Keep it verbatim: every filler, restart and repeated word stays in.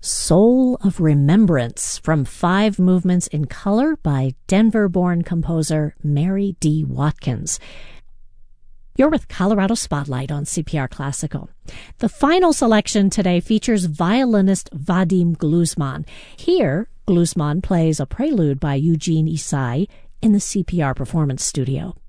Soul of Remembrance from Five Movements in Color by Denver-born composer Mary D. Watkins. You're with Colorado Spotlight on C P R Classical. The final selection today features violinist Vadim Gluzman. Here, Gluzman plays a prelude by Eugene Isai in the C P R Performance Studio.